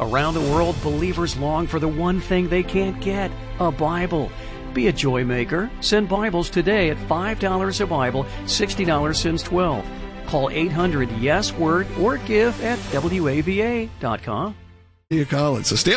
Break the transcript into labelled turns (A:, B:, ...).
A: Around the world, believers long for the one thing they can't get, a Bible. Be a joy maker. Send Bibles today at $5 a Bible, $60 since 12. Call 800-YES-WORD or give at WAVA.com.
B: Collins. So stay